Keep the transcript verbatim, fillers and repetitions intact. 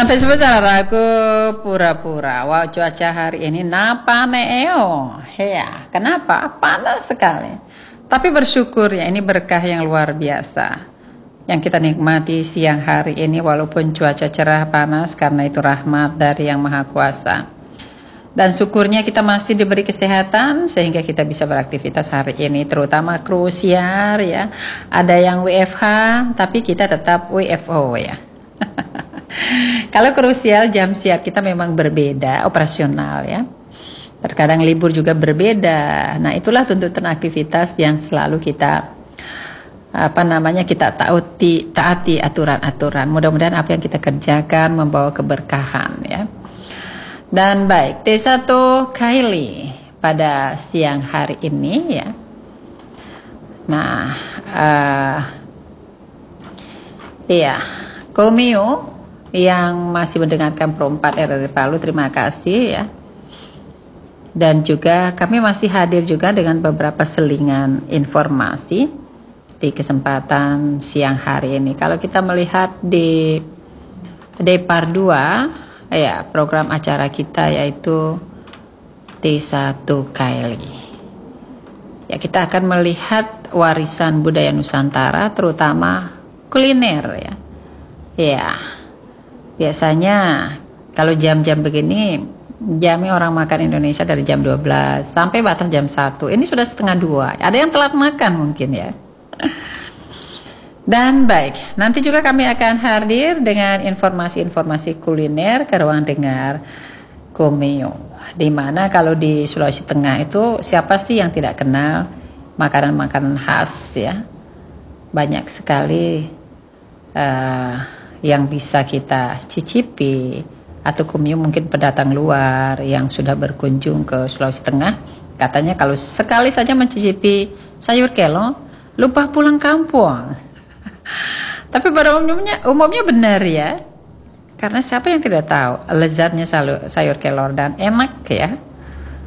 Sampai sebut ragu pura-pura. Wow, cuaca hari ini napa neo? Ya, kenapa? Panas sekali. Tapi bersyukur ya, ini berkah yang luar biasa yang kita nikmati siang hari ini walaupun cuaca cerah panas, karena itu rahmat dari Yang Maha Kuasa. Dan syukurnya kita masih diberi kesehatan sehingga kita bisa beraktivitas hari ini, terutama krusial ya. Ada yang W F H tapi kita tetap W F O ya. Kalau krusial jam siap kita memang berbeda, operasional ya. Terkadang libur juga berbeda. Nah, itulah tuntutan aktivitas yang selalu kita apa namanya kita taati taati aturan-aturan. Mudah-mudahan apa yang kita kerjakan membawa keberkahan ya. Dan baik, T satu Kylie pada siang hari ini ya. Nah, uh, iya, Komio yang masih mendengarkan Pro empat R R I Palu, terima kasih ya. Dan juga kami masih hadir juga dengan beberapa selingan informasi di kesempatan siang hari ini. Kalau kita melihat di Depar dua ya, program acara kita yaitu T satu Kylie. Ya, kita akan melihat warisan budaya Nusantara, terutama kuliner ya. Ya, biasanya kalau jam-jam begini, jamnya orang makan Indonesia dari jam dua belas sampai batas jam satu. Ini sudah setengah dua. Ada yang telat makan mungkin ya. Dan baik, nanti juga kami akan hadir dengan informasi-informasi kuliner ke ruang dengar Komeo. Dimana kalau di Sulawesi Tengah itu siapa sih yang tidak kenal makanan-makanan khas ya. Banyak sekali uh, yang bisa kita cicipi. Atau Komeo mungkin pendatang luar yang sudah berkunjung ke Sulawesi Tengah, katanya kalau sekali saja mencicipi sayur kelong lupa pulang kampung. Tapi pada umumnya umumnya benar ya, karena siapa yang tidak tahu lezatnya sayur kelor dan enak ya.